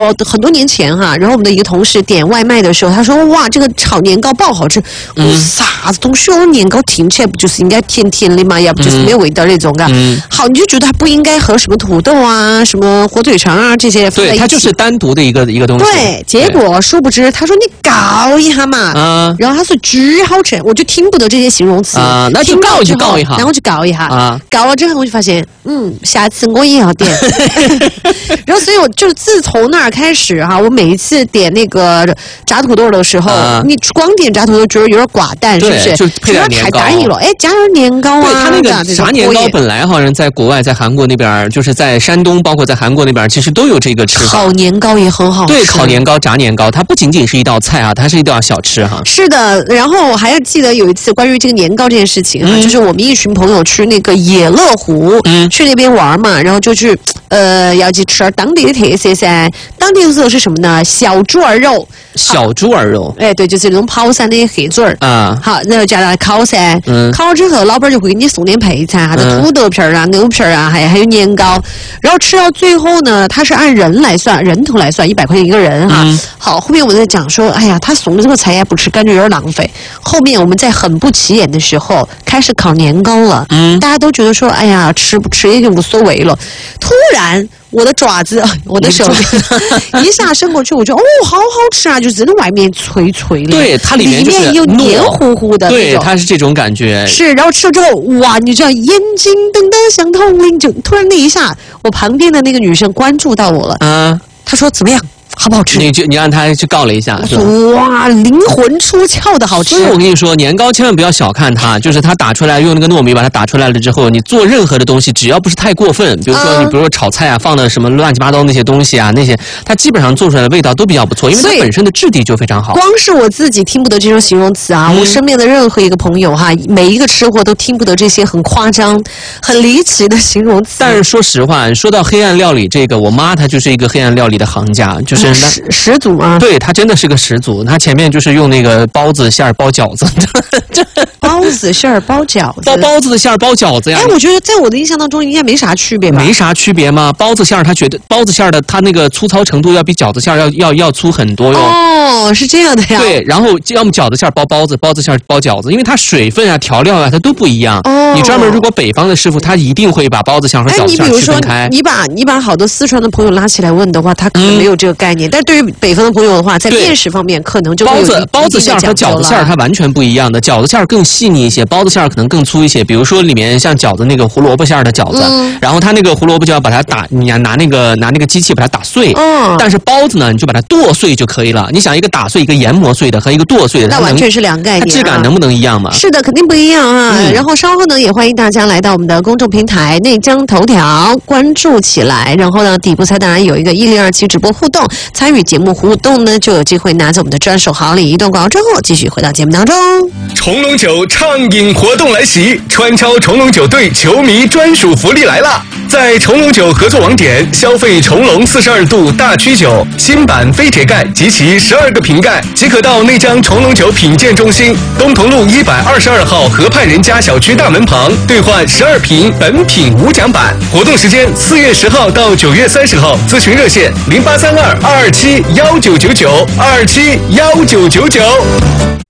很多年前哈，然后我们的一个同事点外卖的时候，他说哇，这个炒年糕爆好吃。啥子东西哦？年糕听起来不就是应该甜甜的嘛，要不就是没有味道那种啊。好，你就觉得它不应该和什么土豆啊、什么火腿肠啊这些放在一起。 对，它就是单独的一个东西。 对，结果殊不知他说你搞一下嘛，然后他说巨好吃，我就听不得这些形容词啊，那就搞一下， 然后就搞一下啊， 搞了之后我就发现，下次我也要点。然后所以我就自从那儿开始哈，我每一次点那个炸土豆的时候，你光点炸土豆觉得有点寡淡，是不是？ 就配点年糕， 太单一了。哎，加点年糕啊！ 对，它那个炸年糕本来好像在国外，在韩国那边，就是在山东，包括在韩国那边，其实都有这个吃法。 烤年糕也很好吃。 对，烤年糕、炸年糕，它不仅仅是一道菜啊，它是一道小吃哈。 是的，然后我还记得有一次关于这个年糕这件事情啊，就是我们一群朋友去那个野乐湖，去那边玩嘛，然后就去要去吃当地的特色噻。当地的特色是什么呢？小猪耳肉。 小猪耳肉， 哎，对，就是那种跑山的黑嘴儿啊。 好，然后加上烤噻，烤了之后，老板就会给你送点配菜，啥子土豆片啊、牛片啊，还有年糕。然后吃到最后呢，他是按人来算，人头来算，100块钱一个人哈。好，后面我们在讲说，哎呀，他送的这个菜也不吃，感觉有点浪费。后面我们在很不起眼的时候开始烤年糕了，大家都觉得说，哎呀，吃不吃也就无所谓了。突然，我的爪子，我的手一下伸过去，我觉得哦，好好吃啊！就真的外面脆脆的， 对，它里面又黏糊糊的， 对，它是这种感觉。 是，然后吃了之后，哇，你知道眼睛瞪得像铜铃，就突然那一下，我旁边的那个女生关注到我了，她说怎么样？好不好吃？ 你让他去告了一下， 哇，灵魂出窍的好吃！ 所以我跟你说，年糕千万不要小看它，就是它打出来，用那个糯米把它打出来了之后，你做任何的东西，只要不是太过分，比如说炒菜啊，放的什么乱七八糟那些东西啊，那些它基本上做出来的味道都比较不错，因为它本身的质地就非常好。 光是我自己听不得这种形容词啊，我身边的任何一个朋友哈，每一个吃货都听不得这些很夸张、很离奇的形容词。 但是说实话，说到黑暗料理这个，我妈她就是一个黑暗料理的行家，就是始祖啊！ 对，他真的是个始祖。他前面就是用那个包子馅儿包饺子， 包子馅儿包饺子， 包子的馅儿包饺子呀。 哎，我觉得在我的印象当中应该没啥区别吧？ 没啥区别吗？包子馅儿他觉得包子馅儿的它那个粗糙程度要比饺子馅儿要粗很多哟。 哦，是这样的呀。 对，然后要么饺子馅儿包包子，包子馅儿包饺子，因为它水分啊、调料啊，它都不一样。哦，你专门如果北方的师傅，他一定会把包子馅儿和饺子馅儿区分开。 你把好多四川的朋友拉起来问的话，他可能没有这个概念。但对于北方的朋友的话，在面食方面可能就包子馅儿和饺子馅儿它完全不一样的，饺子馅儿更细腻一些，包子馅儿可能更粗一些。比如说里面像饺子那个胡萝卜馅儿的饺子，然后它那个胡萝卜就要把它你要拿那个机器把它打碎。但是包子呢，你就把它剁碎就可以了。你想一个打碎一个研磨碎的和一个剁碎的， 那完全是两个概念， 它质感能不能一样嘛？ 是的，肯定不一样啊。然后稍后呢，也欢迎大家来到我们的公众平台内江头条关注起来。然后呢，底部菜当然有一个1027直播互动，参与节目互动呢，就有机会拿走我们的专属好礼。一段广告之后，继续回到节目当中。 重龙酒畅饮活动来袭，川超重龙酒队球迷专属福利来了！在重龙酒合作网点消费重龙42度大曲酒新版飞铁盖及其12个瓶盖，即可到内江重龙酒品鉴中心东同路122号河畔人家小区大门旁兑换12瓶本品无奖版。活动时间4月10号到9月30号，咨询热线0832-227-1999 227-1999。